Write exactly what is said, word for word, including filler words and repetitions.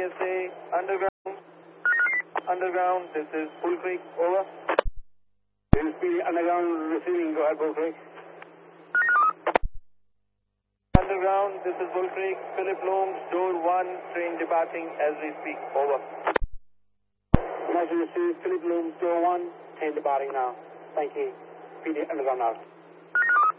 S A, Underground. Underground, this is Bull Creek, over. This is P D Underground receiving, go ahead, Bull Creek. Underground, this is Bull Creek, Philip Looms, door one, train departing as we speak, over. Message received, Philip Looms, door one, train departing now. Thank you. P D Underground out.